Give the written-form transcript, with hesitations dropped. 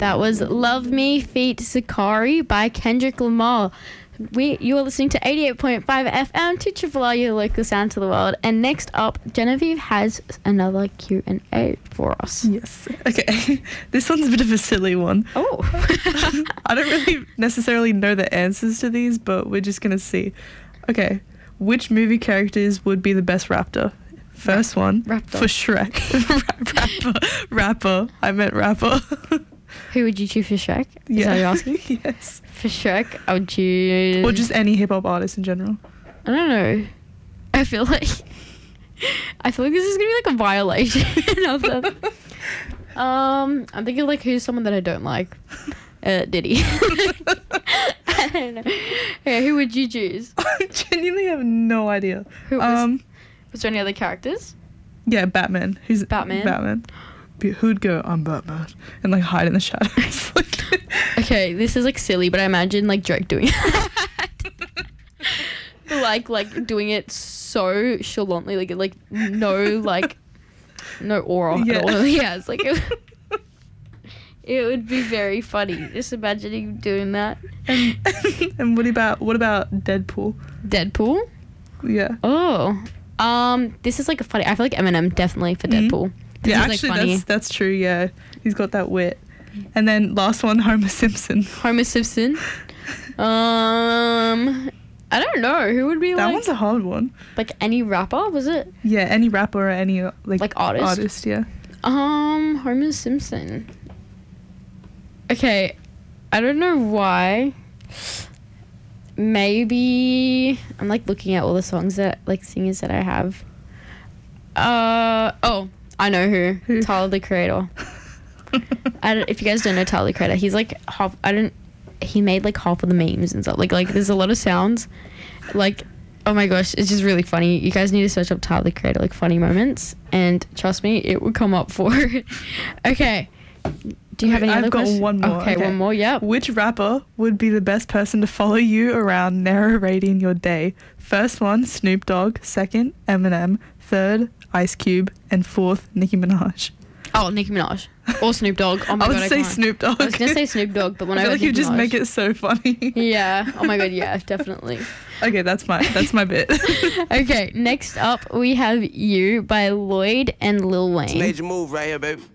That was Love Me feat. Sakari by Kendrick Lamar. You are listening to 88.5 FM to Triple R, your local sound to the world. And next up, Genevieve has another Q&A for us. Yes. Okay. This one's a bit of a silly one. Oh. I don't really necessarily know the answers to these, but we're just going to see. Okay. Which movie characters would be the best raptor? First one. Raptor. For Shrek. Rapper. I meant rapper. Who would you choose for Shrek? Is that what you're asking? Yes. For Shrek, I would choose... Or just any hip-hop artist in general. I don't know. I feel like this is going to be like a violation of them. I'm thinking like who's someone that I don't like. Diddy. I don't know. Yeah, who would you choose? I genuinely have no idea. Was there any other characters? Yeah, Batman. Who's Batman? Batman. Who'd go, I'm Batman, and like hide in the shadows. Okay, this is like silly, but I imagine like Drake doing that. like doing it so chalantly, like no aura at all. Yeah, it's like it would be very funny. Just imagining doing that. And what about Deadpool? Deadpool? Yeah. Oh. This is like a funny. I feel like Eminem definitely for Deadpool. Yeah, he's, actually, like, funny. that's true. Yeah, he's got that wit. And then last one, Homer Simpson. Homer Simpson. I don't know who would be that like. one's a hard one. Like any rapper, was it? Yeah, any rapper or any like artist. Artist, yeah. Homer Simpson. Okay, I don't know why. Maybe I'm like looking at all the songs that like singers that I have. I know who. Tyler the Creator. If you guys don't know Tyler the Creator, he's like half. He made like half of the memes and stuff. Like there's a lot of sounds. Like, oh my gosh, it's just really funny. You guys need to search up Tyler the Creator, like funny moments, and trust me, it will come up for it. Okay. Do you have any other questions? I've got one more. Okay, one more. Yep. Which rapper would be the best person to follow you around narrating your day? First one, Snoop Dogg. Second, Eminem. Third, Ice Cube. And fourth, Nicki Minaj. Oh, Nicki Minaj. Or Snoop Dogg. Oh my God, I would say Snoop Dogg. I was going to say Snoop Dogg, but when I feel heard like you Nicki just Minaj, make it so funny. Yeah. Oh my God, yeah, definitely. Okay, that's my bit. Okay, next up we have You by Lloyd and Lil Wayne. Major move right here, baby.